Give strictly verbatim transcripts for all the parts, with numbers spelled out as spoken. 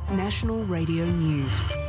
National Radio News.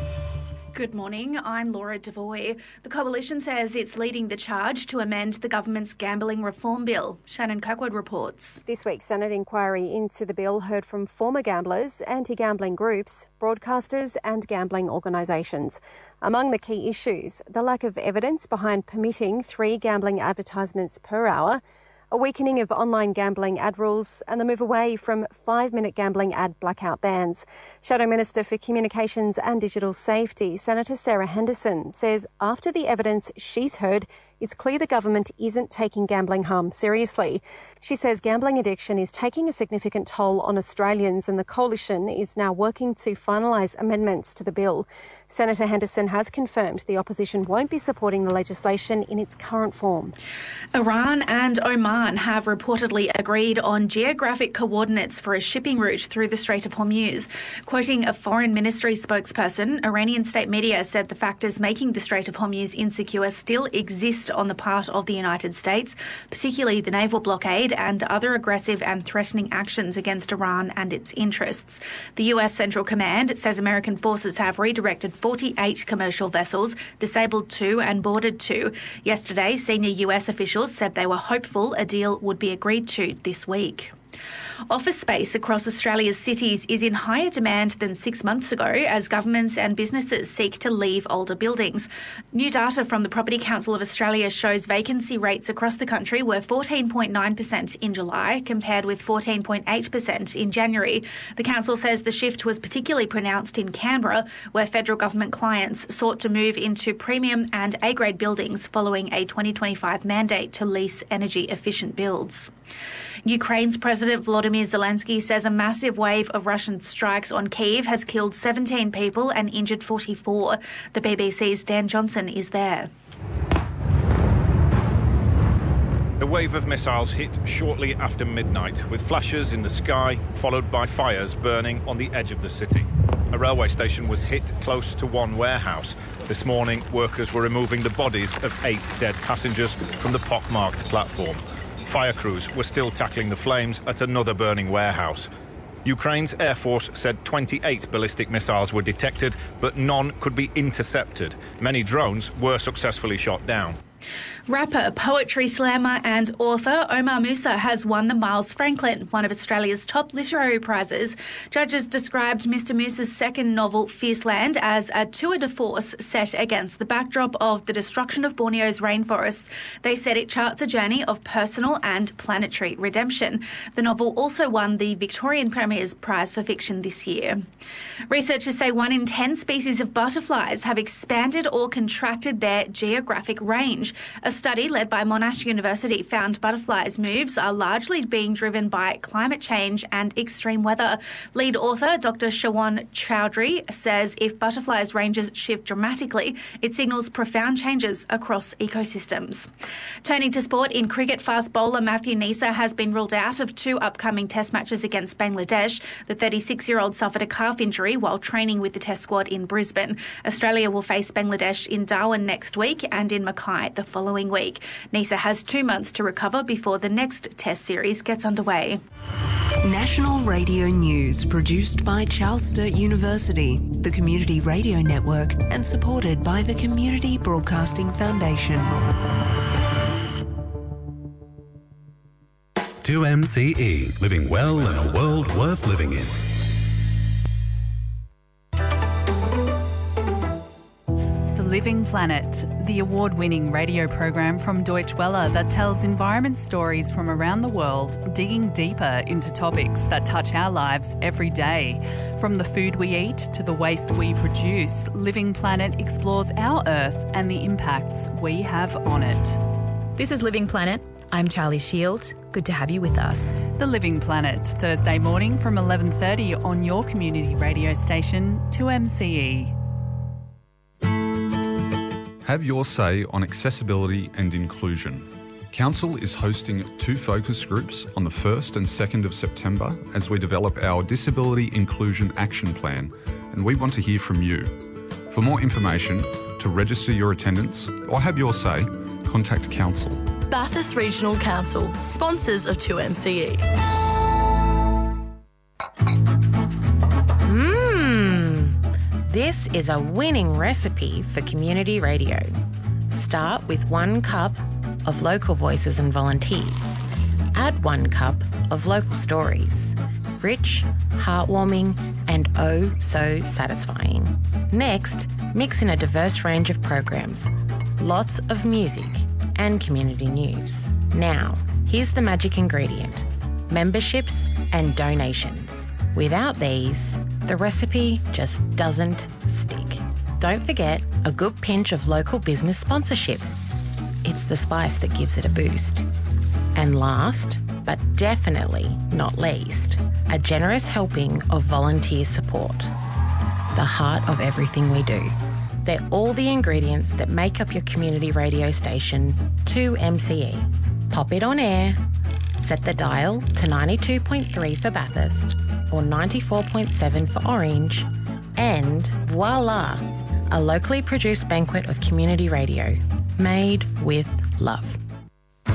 Good morning, I'm Laura Devoy. The Coalition says it's leading the charge to amend the government's gambling reform bill. Shannon Kirkwood reports. This week's Senate inquiry into the bill heard from former gamblers, anti-gambling groups, broadcasters and gambling organisations. Among the key issues, the lack of evidence behind permitting three gambling advertisements per hour, a weakening of online gambling ad rules and the move away from five-minute gambling ad blackout bans. Shadow Minister for Communications and Digital Safety, Senator Sarah Henderson, says after the evidence she's heard, it's clear the government isn't taking gambling harm seriously. She says gambling addiction is taking a significant toll on Australians and the Coalition is now working to finalise amendments to the bill. Senator Henderson has confirmed the opposition won't be supporting the legislation in its current form. Iran and Oman have reportedly agreed on geographic coordinates for a shipping route through the Strait of Hormuz. Quoting a Foreign Ministry spokesperson, Iranian state media said the factors making the Strait of Hormuz insecure still exist on the part of the United States, particularly the naval blockade and other aggressive and threatening actions against Iran and its interests. The U S Central Command says American forces have redirected forty-eight commercial vessels, disabled two and boarded two. Yesterday, senior U S officials said they were hopeful a deal would be agreed to this week. Office space across Australia's cities is in higher demand than six months ago as governments and businesses seek to leave older buildings. New data from the Property Council of Australia shows vacancy rates across the country were fourteen point nine percent in July, compared with fourteen point eight percent in January. The council says the shift was particularly pronounced in Canberra, where federal government clients sought to move into premium and A-grade buildings following a twenty twenty-five mandate to lease energy-efficient builds. Ukraine's President Volodymyr Zelensky says a massive wave of Russian strikes on Kyiv has killed seventeen people and injured forty-four. The B B C's Dan Johnson is there. The wave of missiles hit shortly after midnight, with flashes in the sky, followed by fires burning on the edge of the city. A railway station was hit close to one warehouse. This morning, workers were removing the bodies of eight dead passengers from the pockmarked platform. Fire crews were still tackling the flames at another burning warehouse. Ukraine's Air Force said twenty-eight ballistic missiles were detected, but none could be intercepted. Many drones were successfully shot down. Rapper, poetry slammer and author Omar Musa has won the Miles Franklin, one of Australia's top literary prizes. Judges described Mister Musa's second novel, Fierceland, as a tour de force set against the backdrop of the destruction of Borneo's rainforests. They said it charts a journey of personal and planetary redemption. The novel also won the Victorian Premier's Prize for Fiction this year. Researchers say one in ten species of butterflies have expanded or contracted their geographic range. A study led by Monash University found butterflies' moves are largely being driven by climate change and extreme weather. Lead author Doctor Shawan Chowdhury says if butterflies' ranges shift dramatically, it signals profound changes across ecosystems. Turning to sport, in cricket, fast bowler Matthew Neser has been ruled out of two upcoming test matches against Bangladesh. The thirty-six-year-old suffered a calf injury while training with the test squad in Brisbane. Australia will face Bangladesh in Darwin next week and in Mackay the following week. Neser has two months to recover before the next test series gets underway. National Radio News, produced by Charles Sturt University, the Community Radio Network, and supported by the Community Broadcasting Foundation. two M C E, living well in a world worth living in. Living Planet, the award-winning radio program from Deutsche Welle that tells environment stories from around the world, digging deeper into topics that touch our lives every day. From the food we eat to the waste we produce, Living Planet explores our Earth and the impacts we have on it. This is Living Planet. I'm Charlie Shield. Good to have you with us. The Living Planet, Thursday morning from eleven thirty on your community radio station, two M C E. Have your say on accessibility and inclusion. Council is hosting two focus groups on the first and second of September as we develop our Disability Inclusion Action Plan, and we want to hear from you. For more information, to register your attendance or have your say, contact Council. Bathurst Regional Council, sponsors of two M C E. Mmm. This is a winning recipe for community radio. Start with one cup of local voices and volunteers. Add one cup of local stories. Rich, heartwarming, and oh so satisfying. Next, mix in a diverse range of programs, lots of music and community news. Now, here's the magic ingredient: memberships and donations. Without these, the recipe just doesn't stick. Don't forget a good pinch of local business sponsorship. It's the spice that gives it a boost. And last, but definitely not least, a generous helping of volunteer support. The heart of everything we do. They're all the ingredients that make up your community radio station, two M C E. Pop it on air, set the dial to ninety-two point three for Bathurst or ninety-four point seven for Orange, and voila, a locally produced banquet of community radio made with love.